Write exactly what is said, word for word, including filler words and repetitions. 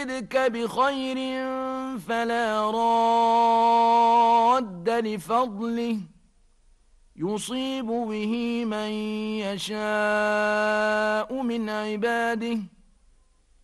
يردك بخير فلا راد لفضله يصيب به من يشاء من عباده